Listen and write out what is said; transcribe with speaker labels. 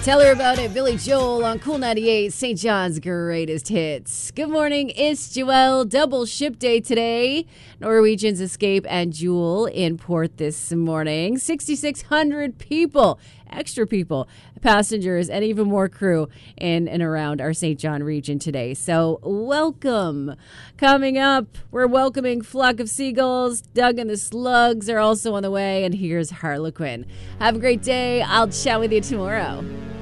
Speaker 1: Tell her about it. Billy Joel on Cool 98, St. John's greatest hits. Good morning. It's Joelle. Double ship day today. Norwegians Escape and Jewel in port this morning. 6,600 people, extra people, passengers, and even more crew in and around our St. John region today. So welcome. Coming up, we're welcoming Flock of Seagulls. Doug and the Slugs are also on the way. And here's Harlequin. Have a great day. I'll chat with you tomorrow.